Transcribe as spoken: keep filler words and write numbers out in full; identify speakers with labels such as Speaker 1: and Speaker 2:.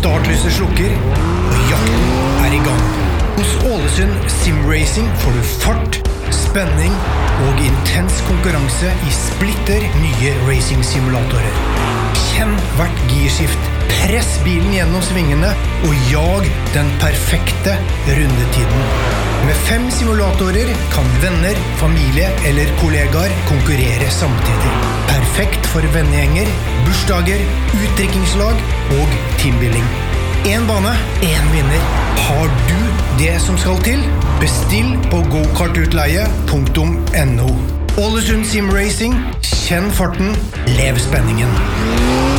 Speaker 1: Startlyset slukker, og jakten er i gang. Hos Ålesund Sim Racing får du fart, spenning og intens konkurranse i splitter nye racing-simulatorer. Kjenn hvert girskift, press bilen gjennom svingene og jag den perfekte rundetiden. Med fem simulatorer kan venner, familie eller kollegaer konkurrere samtidig. Perfekt for vennegjenger, bursdager, utdrikkingslag og teambuilding. En bane, en vinner. Har du det som skal til? Bestill på gokartutleie punktum no. Ålesund Sim Racing, kjenn farten, lev spenningen.